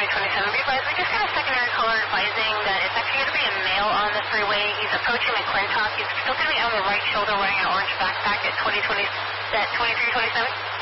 2027. Be advised, we just got a secondary caller advising that it's actually going to be a male on the freeway. He's approaching McClintock. He's still going to be on the right shoulder wearing an orange backpack at 2327.